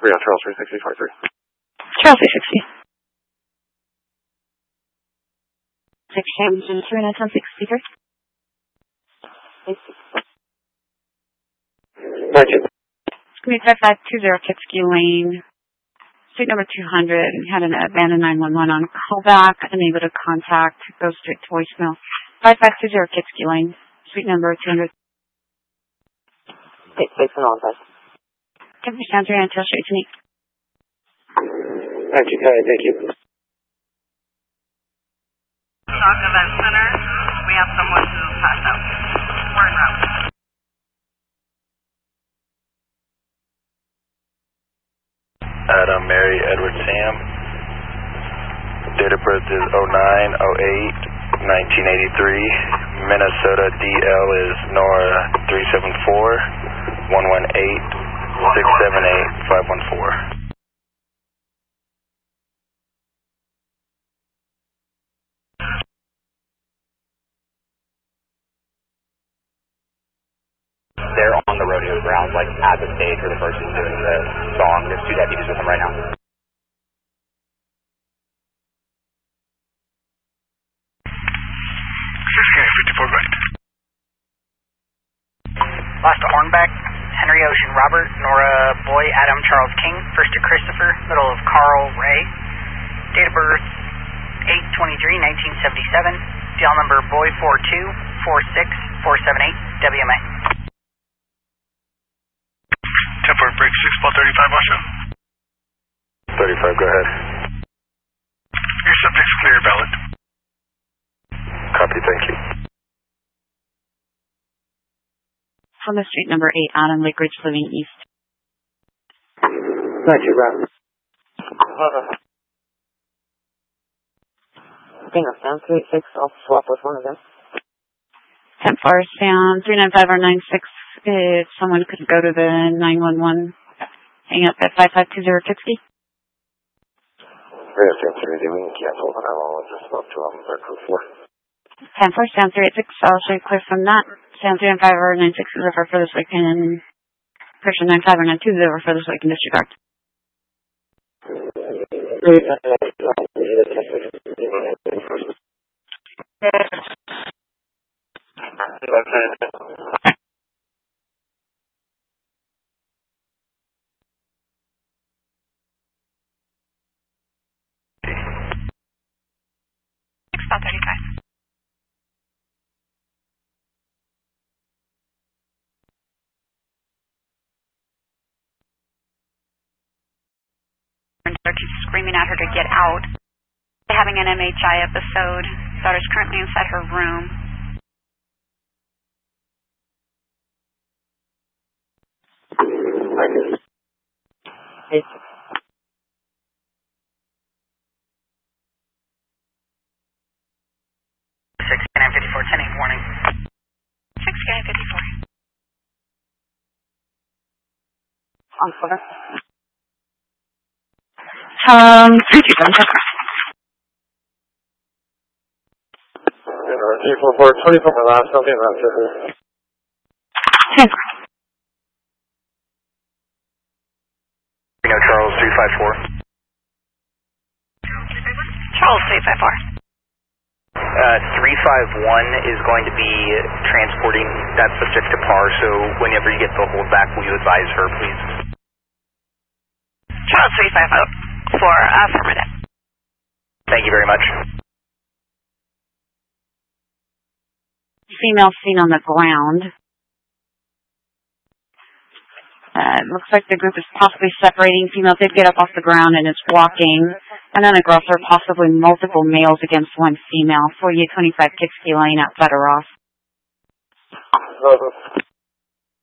on Charles 360, 23. Charles 360. 6 Thank you. Commute 5520 Kitski Lane, suite number 200. We had an abandoned 911 on callback, unable to contact, goes straight to voicemail. 5520 Kitski Lane, suite number 200. 6 and on 5. 10% until straight to me. Thank you. Thank you. Stock Event Center, we have someone who passed out. We're en route. Adam, Mary, Edward, Sam. Date of birth is 09/08/1983. Minnesota DL is Nora 374-118-678-514. They're on the rodeo grounds, like at the stage where the person's doing the song. There's 2 deputies with them right now. Okay, 54, go ahead. Last to Hornbeck, Henry Ocean, Robert, Nora Boy, Adam, Charles King, first to Christopher, middle of Carl Ray. Date of birth 8/23/1977. DL number Boy 4246478 WMA. 10-4 break 6, ball 35, also. 35, go ahead. Your subject's clear, valid. Copy, thank you. From the street number 8, Adam, Lake Ridge, Living East. Thank you, Rob. Bingo, Sam 36. I'll swap with one of them. 10-4, Sam, 395 or 96. If someone could go to the 911, hang up at 5520 Kitski. Yes, Sam 380, we can cancel the 911, just spoke to them, they're code 4. 10-4, Sam 386, I'll show you clear from that. Sam 395 or 96 is over for this week, and person 95 or 92 is over for this week in disregard. About 35. Keeps screaming at her to get out. Having an MHI episode. Daughter's currently inside her room. Hey. 6-954, 10-8 warning. 6-954. On quarter. 327. 344, 24 my last, something around 10. Charles 354. Charles 354. 351 is going to be transporting that subject to PAR, so whenever you get the hold back, will you advise her, please? Charles 354 for affirmative. Thank you very much. Female seen on the ground. Looks like the group is possibly separating. Female did get up off the ground and is walking. And then aggressor, possibly multiple males against one female. 4825 Kitski Lane at Fedoroff.